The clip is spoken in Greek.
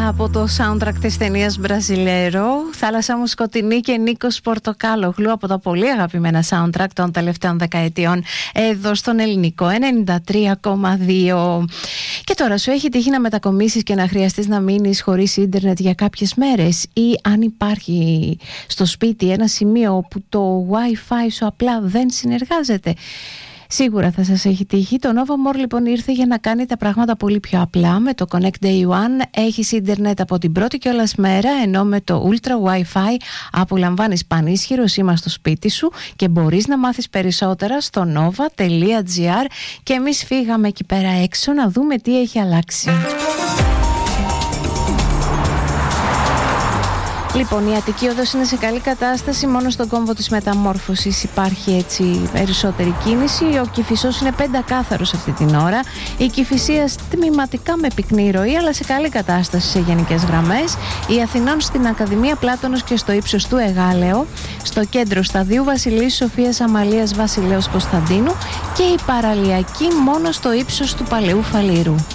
Από το soundtrack της ταινίας Μπραζιλέρο, Θάλασσα μου σκοτεινή και Νίκος Πορτοκάλογλου, από τα πολύ αγαπημένα soundtrack των τελευταίων δεκαετιών εδώ στον ελληνικό 93,2. Και τώρα σου έχει τύχει να μετακομίσεις και να χρειαστείς να μείνεις χωρίς ίντερνετ για κάποιες μέρες, ή αν υπάρχει στο σπίτι ένα σημείο όπου το Wi-Fi σου απλά δεν συνεργάζεται? Σίγουρα θα σας έχει τύχει. Το Nova More λοιπόν ήρθε για να κάνει τα πράγματα πολύ πιο απλά. Με το Connect Day One έχεις ίντερνετ από την πρώτη κιόλας μέρα, ενώ με το Ultra Wi-Fi απολαμβάνεις πανίσχυρο σήμα στο σπίτι σου και μπορείς να μάθεις περισσότερα στο nova.gr. Και εμείς φύγαμε εκεί πέρα έξω να δούμε τι έχει αλλάξει. Λοιπόν, η Αττική Οδός είναι σε καλή κατάσταση, μόνο στον κόμβο της Μεταμόρφωσης υπάρχει έτσι περισσότερη κίνηση. Ο Κηφισός είναι πεντακάθαρος αυτή την ώρα. Η Κηφισίας τμηματικά με πυκνή ροή, αλλά σε καλή κατάσταση σε γενικές γραμμές. Η Αθηνών στην Ακαδημία Πλάτωνος και στο ύψος του Εγάλεο. Στο κέντρο Σταδίου Βασιλείας Σοφίας Αμαλίας Βασιλέως Κωνσταντίνου. Και η Παραλιακή μόνο στο ύψος του Παλαιού Φαλήρου.